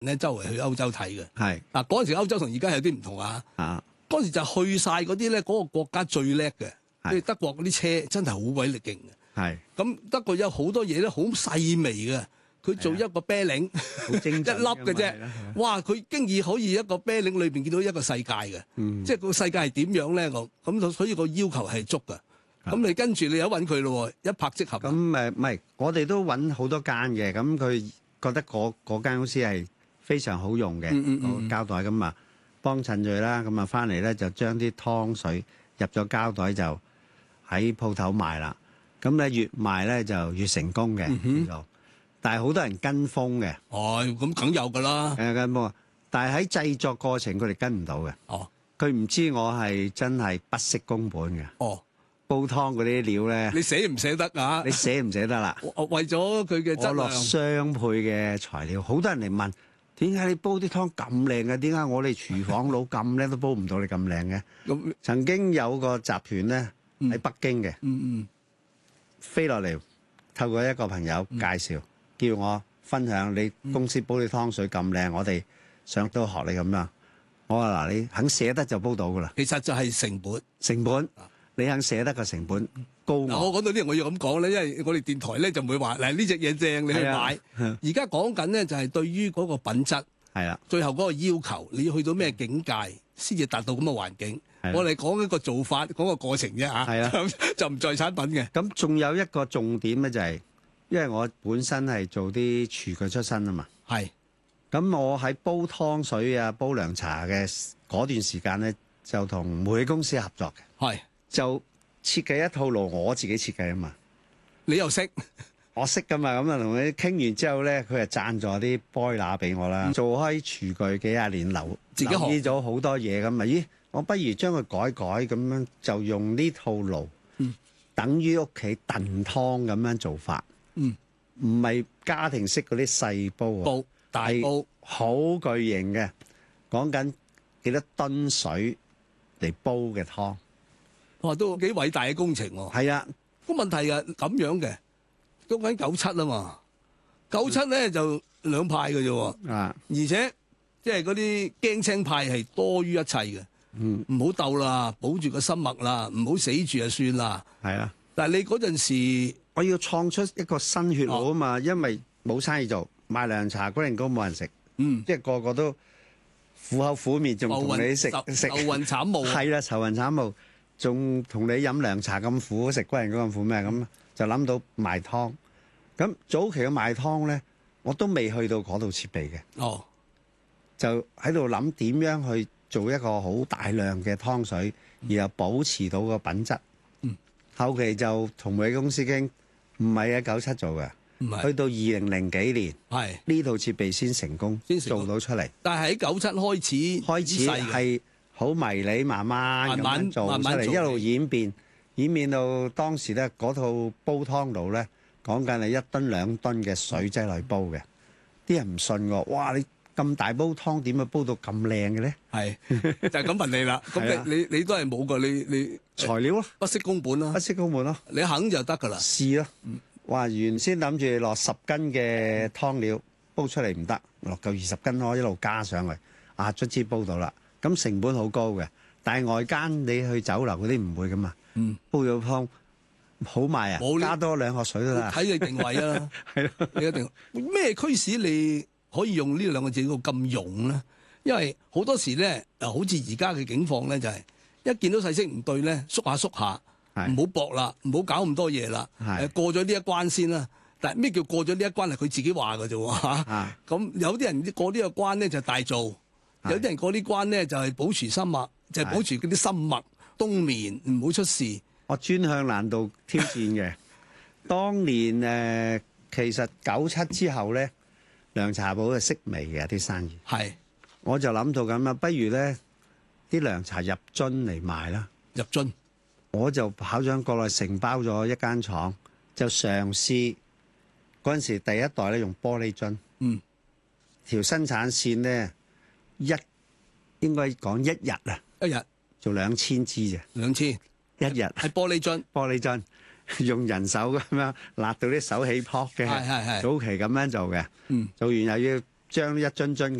咧周圍去歐洲睇嘅。 係嗱嗰陣時歐洲同而家有啲唔同啊。 啊， 嗰陣時就去晒嗰啲咧，嗰個國家最叻嘅，譬如德國嗰啲車真係好鬼力勁嘅。 係咁德國有好多嘢咧，好細微嘅。佢做一個啤令， 好精一粒嘅啫。哇！佢經已可以一個啤令裏邊見到一個世界嘅，即係個世界係點樣咧？咁所以個要求係足嘅。咁你跟住你有揾佢咯，一拍即合。 咁唔係，我哋都揾好多間嘅，咁佢覺得嗰間公司係非常好用嘅，個膠袋咁啊，幫襯佢啦，咁啊翻嚟咧就將啲湯水入咗膠袋就喺鋪頭賣啦。咁咧越賣咧就越成功嘅，但係好多人跟風嘅。 哦，咁梗有㗎啦。 跟風，但係喺製作過程佢哋跟唔到嘅。 哦， 佢唔知我係真係不惜工本嘅。 哦， 煲湯嗰啲料咧， 你捨唔捨得啊？ 你捨唔捨得啦？ 為咗佢嘅質量， 我落雙倍嘅材料，好多人嚟問點解你煲啲湯咁靚嘅？點解我哋廚房佬咁叻都煲唔到你咁靚嘅？ 咁曾經有個集團咧喺北京嘅，飛落嚟透過一個朋友介紹，叫我分享你公司煲啲湯水咁靚，我哋想都學你咁樣。我話嗱，你肯捨得就煲到噶啦。 其實就係成本， 你肯捨得個成本高。 嗱，我講到呢，我要咁講咧，因為我哋電台咧就唔會話嗱呢隻嘢正，你去買。而家講緊咧就係對於嗰個品質， 係啦， 最後嗰個要求，你要去到咩境界先至達到咁嘅環境？我哋講一個做法，講個過程啫嚇。 係啊， 就唔在產品嘅。 咁仲有一個重點咧，就係因為我本身係做啲廚具出身啊嘛。 係。 咁我喺煲湯水啊、煲涼茶嘅嗰段時間咧，就同煤氣公司合作嘅。 係。 就設計一套爐，我自己設計啊嘛。 你又識？ 我識噶嘛。咁啊，同佢傾完之後咧，佢就贊助啲 boiler 俾我啦。做開廚具幾廿年， 自己學留意咗好多嘢咁啊。咦，我不如將佢改改咁樣，就用呢套爐，等於屋企燉湯咁樣做法。唔係家庭式嗰啲細煲啊， 大煲， 好巨型嘅，講緊幾多噸水嚟煲嘅湯。 哇，都幾偉大嘅工程喎。 係啊， 個問題啊咁樣嘅，講緊97啊嘛，97咧就兩派嘅啫喎。 啊， 而且即係嗰啲驚青派係多於一切嘅。唔好鬥啦，保住個心脈啦，唔好死住就算啦。 係啊， 但係你嗰陣時， 我要創出一個新血路啊嘛，因為冇生意做，賣涼茶龜苓膏冇人食，即係個個都苦口苦面，仲同你食愁雲慘霧。 係啦，愁雲慘霧，仲同你飲涼茶咁苦，食龜苓膏咁苦咩？咁就諗到賣湯。咁早期嘅賣湯咧，我都未去到嗰度設備嘅。就喺度諗點樣去做一個好大量嘅湯水，然後保持到個品質。後期就同煤氣公司傾，唔係喺97做嘅，去到2000幾年，呢套設備先成功做到出嚟。 但係喺97開始係好迷你，慢慢咁樣做出嚟，一路演變到當時咧嗰套煲湯爐咧，講緊係1噸2噸嘅水劑嚟煲嘅，啲人唔信喎，哇！你咁大煲湯點解煲到咁靚嘅咧？ 係就係咁問你啦。咁你都係冇個你材料咯， 不惜工本咯， 不惜工本咯， 你肯就得㗎啦。 試咯。哇！原先諗住落10斤嘅湯料煲出嚟唔得，落夠20斤咯，一路加上去，卒之煲到啦。咁成本好高嘅，但係外間你去酒樓嗰啲唔會噶嘛。煲咗湯好賣啊，加多2殼水都得。 睇你定位啊，係咯，你一定咩驅使你可以用呢2個字到咁用咧？因為好多時咧，好似而家嘅境況咧，就係一見到勢色唔對咧，縮下，唔好搏啦，唔好搞咁多嘢啦。過咗呢一關先啦。但係咩叫過咗呢一關係佢自己話㗎啫喎。咁有啲人過呢個關咧就大做，有啲人過呢關咧就係保持心脈，就係保持嗰啲心脈冬眠，唔好出事。 我專向難度挑戰嘅。當年其實97之後咧，涼茶鋪就式微嘅啲生意。我就諗到咁啦，不如咧啲涼茶入樽嚟賣啦。 入樽， 我就跑上國內承包咗一間廠，就嘗試嗰陣時第一代咧用玻璃樽。條生產線咧應該講一日做2000支啫。 2000 一日係玻璃樽， 用人手咁樣辣到啲手起泡嘅。早期咁樣做嘅，做完又要將一樽樽